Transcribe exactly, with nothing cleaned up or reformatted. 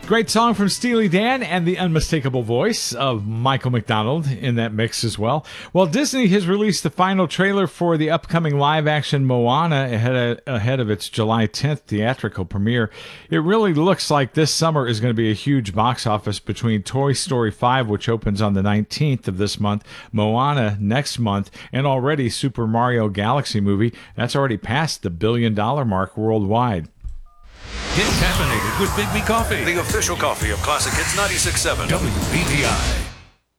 Great song from Steely Dan and the unmistakable voice of Michael McDonald in that mix as well. Well, Disney has released the final trailer for the upcoming live-action Moana ahead of, ahead of its July tenth theatrical premiere. It really looks like this summer is going to be a huge box office between Toy Story five, which opens on the nineteenth of this month, Moana next month, and already Super Mario Galaxy Movie. That's already passed the billion-dollar mark worldwide. Get caffeinated with Big B Coffee, the official coffee of Classic Hits ninety-six point seven W B T I.